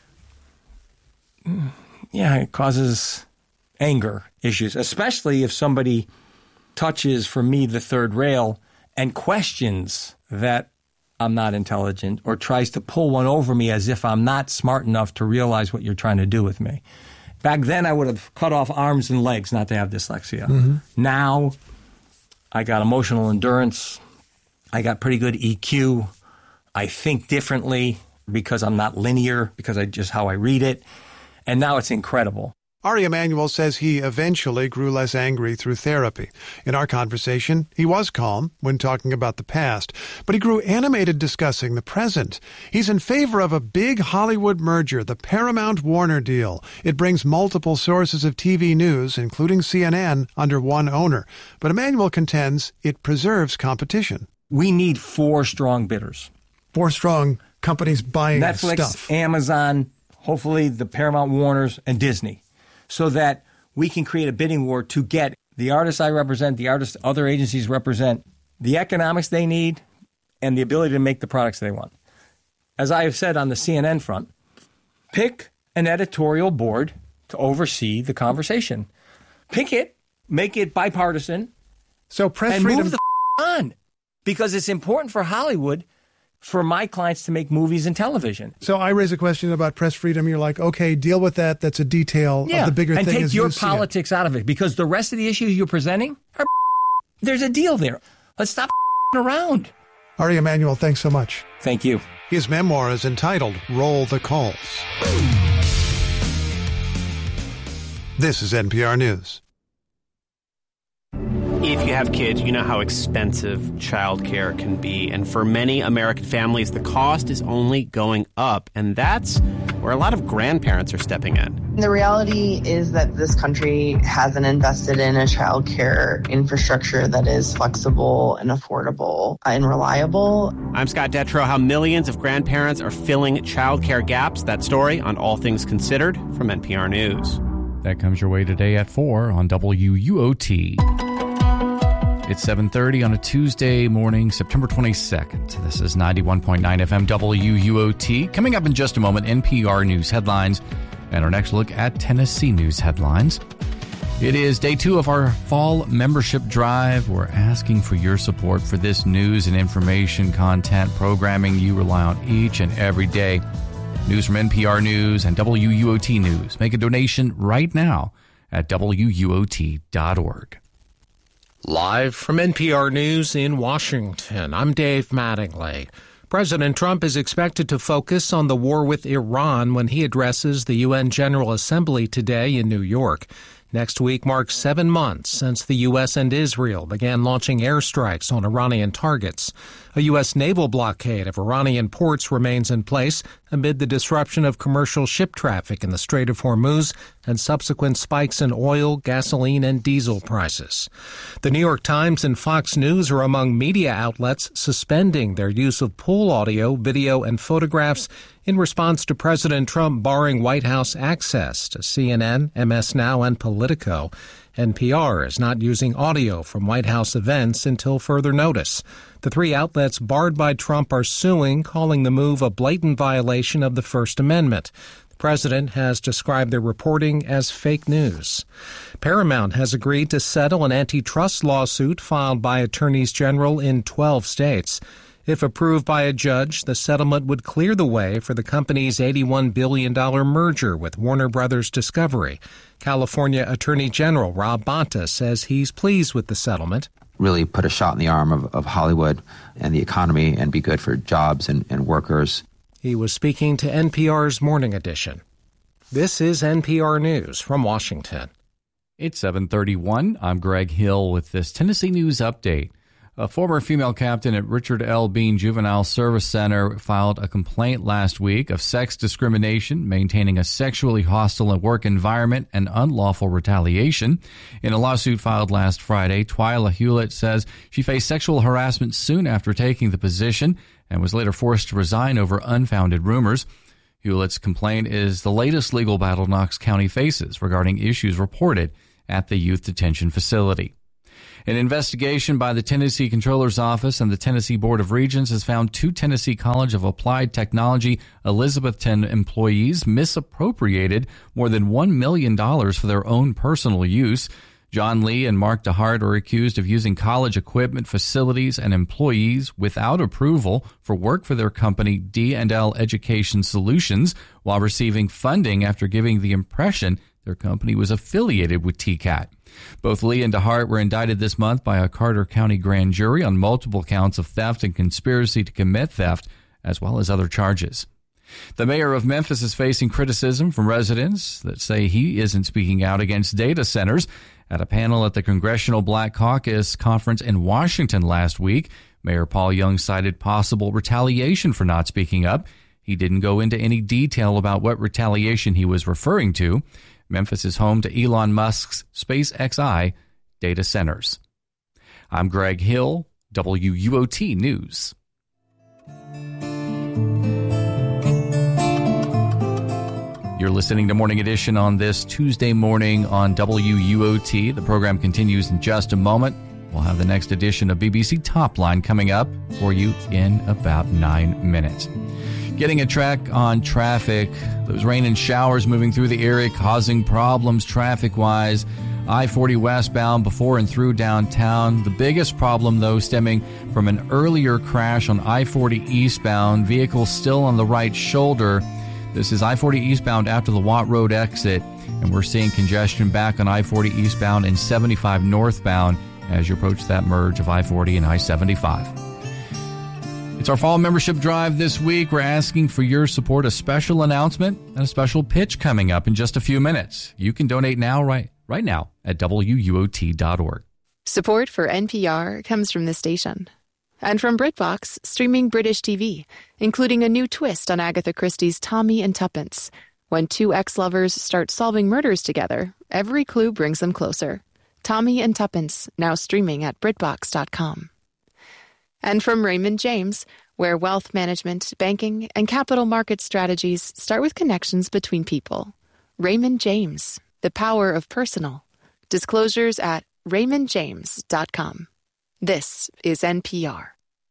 Yeah, it causes anger issues, especially if somebody touches, for me, the third rail and questions that I'm not intelligent or tries to pull one over me as if I'm not smart enough to realize what you're trying to do with me. Back then, I would have cut off arms and legs not to have dyslexia. Mm-hmm. Now, I got emotional endurance. I got pretty good EQ. I think differently because I'm not linear, because I just how I read it. And now it's incredible. Ari Emanuel says he eventually grew less angry through therapy. In our conversation, he was calm when talking about the past, but he grew animated discussing the present. He's in favor of a big Hollywood merger, the Paramount-Warner deal. It brings multiple sources of TV news, including CNN, under one owner. But Emanuel contends it preserves competition. We need 4 strong bidders. 4 strong companies buying Netflix, stuff. Amazon, hopefully the Paramount Warners, and Disney, so that we can create a bidding war to get the artists I represent, the artists other agencies represent, the economics they need, and the ability to make the products they want. As I have said on the CNN front, pick an editorial board to oversee the conversation. Pick it, make it bipartisan, so press and freedom move the on. Because it's important for Hollywood for my clients to make movies and television. So I raise a question about press freedom. You're like, okay, deal with that. That's a detail of the bigger and thing. take as your you see it. politics out of it, because the rest of the issues you're presenting are there's a deal there. Let's stop around. Ari Emanuel, thanks so much. Thank you. His memoir is entitled Roll the Calls. This is NPR News. If you have kids, you know how expensive childcare can be. And for many American families, the cost is only going up. And that's where a lot of grandparents are stepping in. The reality is that this country hasn't invested in a childcare infrastructure that is flexible and affordable and reliable. I'm Scott Detrow. How millions of grandparents are filling childcare gaps. That story on All Things Considered from NPR News. That comes your way today at 4 on WUOT. It's 7:30 on a Tuesday morning, September 22nd. This is 91.9 FM WUOT. Coming up in just a moment, NPR News headlines and our next look at Tennessee news headlines. It is day 2 of our fall membership drive. We're asking for your support for this news and information content programming you rely on each and every day. News from NPR News and WUOT News. Make a donation right now at WUOT.org. Live from NPR News in Washington, I'm Dave Mattingly. President Trump is expected to focus on the war with Iran when he addresses the UN General Assembly today in New York. Next week marks 7 months since the U.S. and Israel began launching airstrikes on Iranian targets. A U.S. naval blockade of Iranian ports remains in place amid the disruption of commercial ship traffic in the Strait of Hormuz and subsequent spikes in oil, gasoline, and diesel prices. The New York Times and Fox News are among media outlets suspending their use of pool audio, video, and photographs in response to President Trump barring White House access to CNN, MS Now, and Politico. NPR is not using audio from White House events until further notice. The 3 outlets barred by Trump are suing, calling the move a blatant violation of the First Amendment. The president has described their reporting as fake news. Paramount has agreed to settle an antitrust lawsuit filed by attorneys general in 12 states. If approved by a judge, the settlement would clear the way for the company's $81 billion merger with Warner Brothers Discovery. California Attorney General Rob Bonta says he's pleased with the settlement. Really put a shot in the arm of Hollywood and the economy and be good for jobs and workers. He was speaking to NPR's Morning Edition. This is NPR News from Washington. It's 7:31. I'm Greg Hill with this Tennessee News Update. A former female captain at Richard L. Bean Juvenile Service Center filed a complaint last week of sex discrimination, maintaining a sexually hostile work environment, and unlawful retaliation. In a lawsuit filed last Friday, Twyla Hewlett says she faced sexual harassment soon after taking the position and was later forced to resign over unfounded rumors. Hewlett's complaint is the latest legal battle Knox County faces regarding issues reported at the youth detention facility. An investigation by the Tennessee Comptroller's Office and the Tennessee Board of Regents has found 2 Tennessee College of Applied Technology Elizabethton employees misappropriated more than $1 million for their own personal use. John Lee and Mark DeHart are accused of using college equipment, facilities, and employees without approval for work for their company D&L Education Solutions while receiving funding after giving the impression their company was affiliated with TCAT. Both Lee and DeHart were indicted this month by a Carter County grand jury on multiple counts of theft and conspiracy to commit theft, as well as other charges. The mayor of Memphis is facing criticism from residents that say he isn't speaking out against data centers. At a panel at the Congressional Black Caucus conference in Washington last week, Mayor Paul Young cited possible retaliation for not speaking up. He didn't go into any detail about what retaliation he was referring to. Memphis is home to Elon Musk's SpaceXI data centers. I'm Greg Hill, WUOT News. You're listening to Morning Edition on this Tuesday morning on WUOT. The program continues in just a moment. We'll have the next edition of BBC Top Line coming up for you in about 9 minutes. Getting a track on traffic. Those rain and showers moving through the area causing problems traffic-wise. I-40 westbound before and through downtown. The biggest problem, though, stemming from an earlier crash on I-40 eastbound. Vehicle still on the right shoulder. This is I-40 eastbound after the Watt Road exit, and we're seeing congestion back on I-40 eastbound and 75 northbound as you approach that merge of I-40 and I-75. It's our fall membership drive this week. We're asking for your support, a special announcement and a special pitch coming up in just a few minutes. You can donate now, right now, at WUOT.org. Support for NPR comes from this station. And from BritBox, streaming British TV, including a new twist on Agatha Christie's Tommy and Tuppence. When 2 ex-lovers start solving murders together, every clue brings them closer. Tommy and Tuppence, now streaming at BritBox.com. And from Raymond James, where wealth management, banking, and capital market strategies start with connections between people. Raymond James, the power of personal. Disclosures at RaymondJames.com. This is NPR.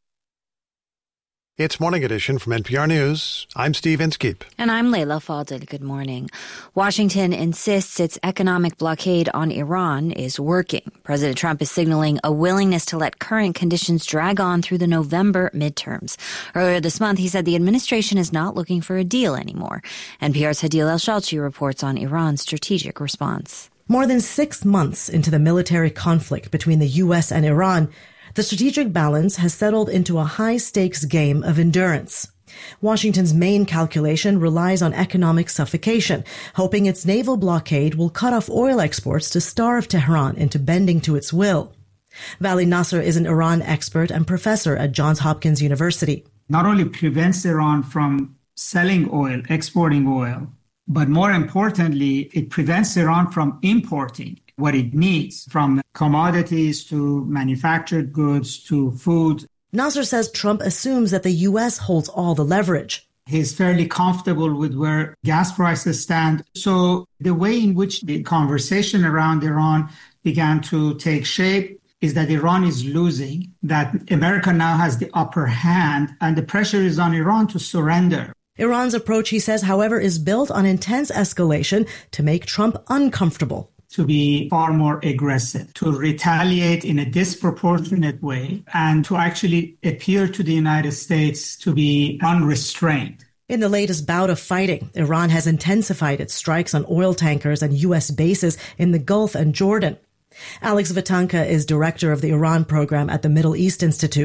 It's Morning Edition from NPR News. I'm Steve Inskeep. And I'm Layla Fadel. Good morning. Washington insists its economic blockade on Iran is working. President Trump is signaling a willingness to let current conditions drag on through the November midterms. Earlier this month, he said the administration is not looking for a deal anymore. NPR's Hadil El-Shalchi reports on Iran's strategic response. More than 6 months into the military conflict between the U.S. and Iran, the strategic balance has settled into a high-stakes game of endurance. Washington's main calculation relies on economic suffocation, hoping its naval blockade will cut off oil exports to starve Tehran into bending to its will. Vali Nasser is an Iran expert and professor at Johns Hopkins University. Not only prevents Iran from selling oil, exporting oil, but more importantly, it prevents Iran from importing what it needs, from commodities to manufactured goods to food. Nasser says Trump assumes that the U.S. holds all the leverage. He's fairly comfortable with where gas prices stand. So the way in which the conversation around Iran began to take shape is that Iran is losing, that America now has the upper hand, and the pressure is on Iran to surrender. Iran's approach, he says, however, is built on intense escalation to make Trump uncomfortable. To be far more aggressive, to retaliate in a disproportionate way, and to actually appear to the United States to be unrestrained. In the latest bout of fighting, Iran has intensified its strikes on oil tankers and U.S. bases in the Gulf and Jordan. Alex Vitanka is director of the Iran program at the Middle East Institute.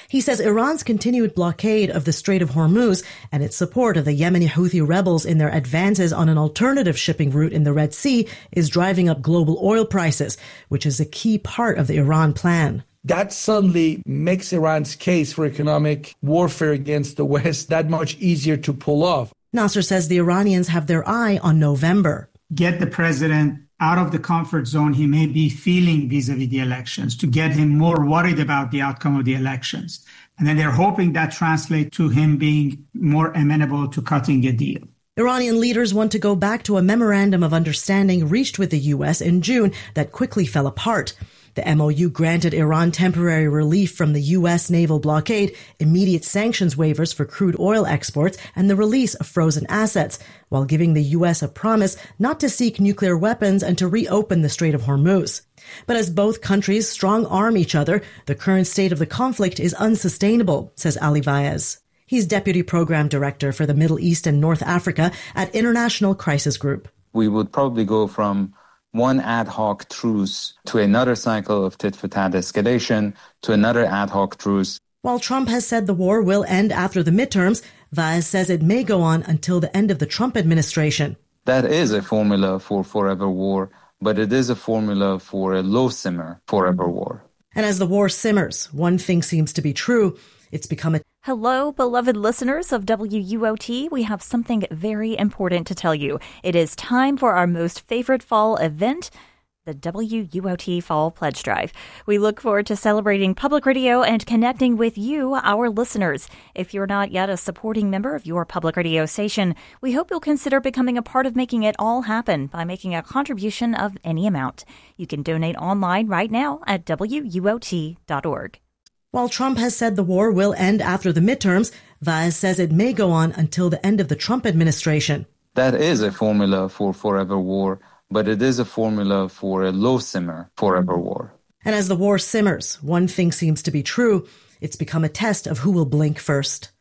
He says Iran's continued blockade of the Strait of Hormuz and its support of the Yemeni Houthi rebels in their advances on an alternative shipping route in the Red Sea is driving up global oil prices, which is a key part of the Iran plan. That suddenly makes Iran's case for economic warfare against the West that much easier to pull off. Nasser says the Iranians have their eye on November. Get the president out of the comfort zone he may be feeling vis-a-vis the elections, to get him more worried about the outcome of the elections. And then they're hoping that translates to him being more amenable to cutting a deal. Iranian leaders want to go back to a memorandum of understanding reached with the U.S. in June that quickly fell apart. The MOU granted Iran temporary relief from the U.S. naval blockade, immediate sanctions waivers for crude oil exports, and the release of frozen assets, while giving the U.S. a promise not to seek nuclear weapons and to reopen the Strait of Hormuz. But as both countries strong-arm each other, the current state of the conflict is unsustainable, says Ali Vaez. He's Deputy Program Director for the Middle East and North Africa at International Crisis Group. We would probably go from one ad hoc truce to another cycle of tit-for-tat escalation to another ad hoc truce. While Trump has said the war will end after the midterms, Vaez says it may go on until the end of the Trump administration. That is a formula for forever war, but it is a formula for a low-simmer forever war. And as the war simmers, one thing seems to be true. It's become a... Hello, beloved listeners of WUOT. We have something very important to tell you. It is time for our most favorite fall event, the WUOT Fall Pledge Drive. We look forward to celebrating public radio and connecting with you, our listeners. If you're not yet a supporting member of your public radio station, we hope you'll consider becoming a part of making it all happen by making a contribution of any amount. You can donate online right now at WUOT.org. While Trump has said the war will end after the midterms, Vaez says it may go on until the end of the Trump administration. That is a formula for forever war, but it is a formula for a low-simmer forever war. And as the war simmers, one thing seems to be true. It's become a test of who will blink first.